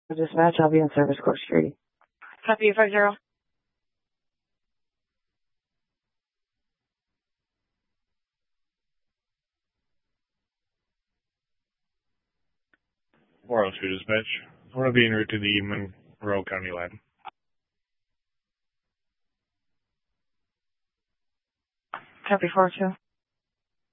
Dispatch, I'll be in service court security. Copy 50. Four oh two dispatch. We're being route to the Monroe County line. Copy 402.